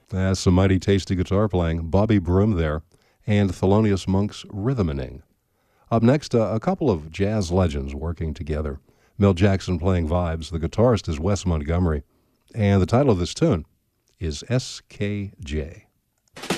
That's some mighty tasty guitar playing. Bobby Broom there, and Thelonious Monk's Rhythmaning. Up next, a couple of jazz legends working together. Milt Jackson playing vibes. The guitarist is Wes Montgomery. And the title of this tune is SKJ.